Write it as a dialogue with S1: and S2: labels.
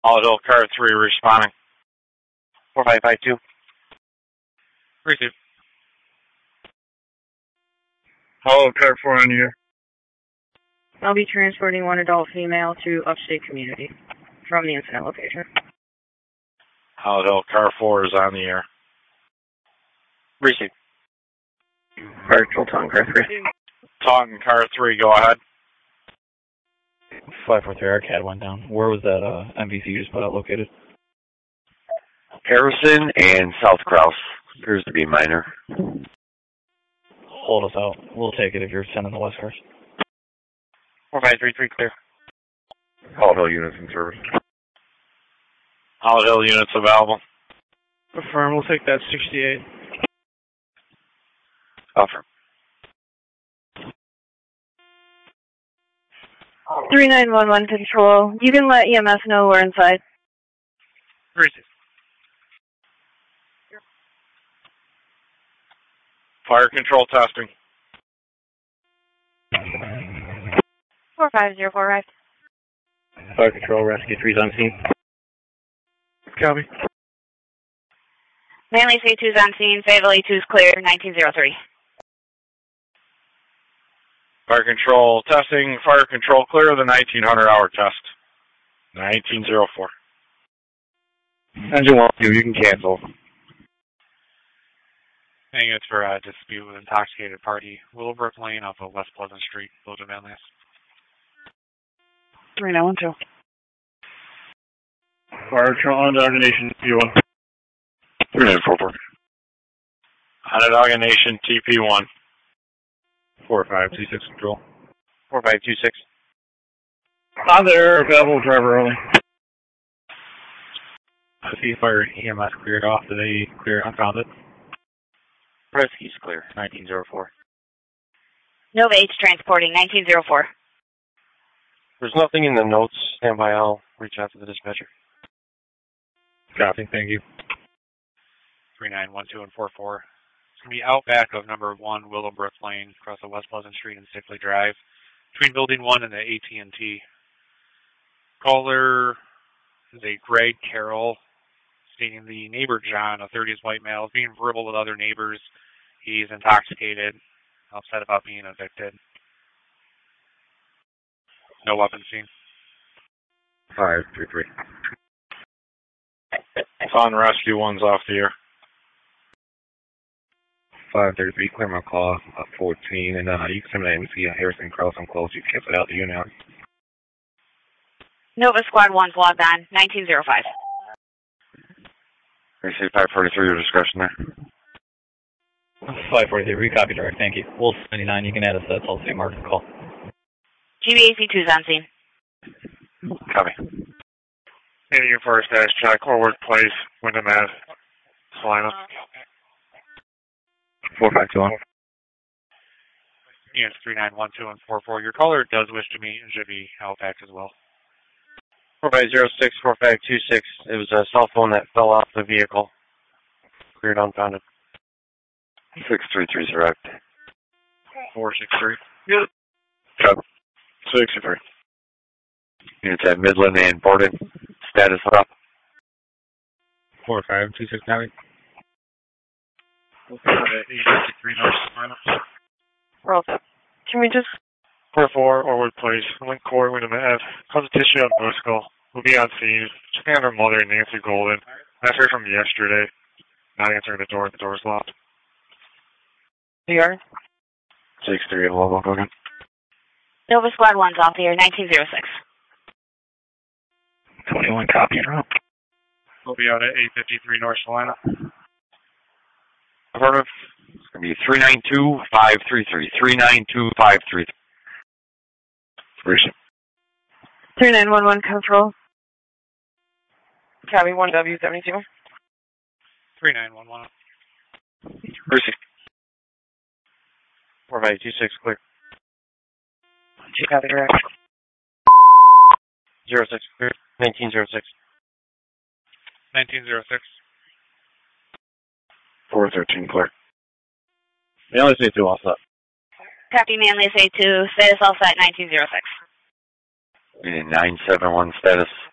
S1: Holiday Car 3 responding.
S2: 4552.
S1: Receive.
S3: Holiday Car 4 on the air.
S4: I'll be transporting one adult female to Upstate Community from the incident location.
S1: Holiday Car 4 is on the air.
S2: Receive.
S5: Fire Control Taunton Car 3.
S1: Taunton Car 3, go ahead.
S6: 543 Arcade went down. Where was that MVC you just put out located?
S5: Harrison and South Crouse. Appears to be minor.
S6: Hold us out. We'll take it if you're sending the West cars.
S2: 4533 clear.
S5: Holiday units in service.
S1: Holiday units available.
S3: Affirm, we'll take that 68.
S5: Affirm.
S4: 3911 Control. You can let EMS know we're inside.
S1: Receive. Fire control testing.
S4: 4504 right.
S5: Fire Control, Rescue 3's on scene.
S3: Copy.
S7: Manly C2's on scene. Fayetteville E2's clear. 1903.
S1: Fire control testing. Fire control clear of the 1900-hour test. 1904.
S5: Engine 1, 2, you can cancel.
S8: Hang it's for a dispute with intoxicated party. Willowbrook Lane off of West Pleasant Street, Logan Manlius.
S4: 3912.
S3: Fire Control on Dog Nation P1.
S5: 3944.
S1: Onondaga Nation TP1.
S6: 4526 Control.
S2: 4526.
S3: On there, available driver only.
S6: See fire EMS cleared off. Did they clear unfounded?
S2: Rescue's clear. 1904.
S7: Nova H transporting. 1904.
S2: There's nothing in the notes. Stand by. I'll reach out to the dispatcher.
S6: Copy. Thank you.
S8: 3912 and 44. It's going to be out back of number 1 Willowbrook Lane across the West Pleasant Street and Stickley Drive between Building 1 and the AT&T. Caller is a Greg Carroll, stating the neighbor John, a 30s white male, is being verbal with other neighbors. He's intoxicated, upset about being evicted. No weapon seen.
S5: 533.
S1: Taunton Rescue 1's off the air.
S5: 533, clear my call, 14, and you can send that MC Harrison Cross. I'm close. You can cancel out the unit.
S7: Nova Squad 1's logged on. 1905.
S5: Receive 543, your discretion there.
S6: 543, copy direct. Thank you. Wolf 99, you can add us that Salt St. Martin call.
S7: GBAC2's on scene.
S5: Copy.
S3: Any first dash check or workplace, Wyndham Ave, Salina.
S5: 4521.
S8: Units 3912 and 44. Your caller does wish to meet and should be out back as well.
S2: 4506, 4526. It was a cell phone that fell off the vehicle. Cleared unfounded.
S5: 6330.
S8: 463.
S3: Yep.
S5: Copy. 63. Units at Midland and Borden. Status up.
S6: 4526 copy.
S8: 853 North Carolina.
S4: Roll. Can we just...
S3: 44 or workplace, Link Court, Wyndham Ave. Consultation of Bosco. Will be on scene. Checking on her mother, Nancy Golden. I heard from yesterday. Not answering the door. The door's locked.
S4: DR?
S5: 63 at Lobo, go again.
S7: Nova Squad 1's off the air. 1906.
S6: 21 copy and route.
S8: We'll be out at 853 North Salina.
S5: Affirmative. It's going to be 392533. 392533.
S4: 3911 Control. Copy 1W72.
S8: 3911.
S5: Receive.
S2: 4526 clear.
S4: Copy direct.
S2: 06 clear. 1906.
S8: 1906.
S5: 413 clear.
S2: Manly C2 all set.
S7: Copy Manly SA2. Status all set. 1906.
S5: Meaning 971 status.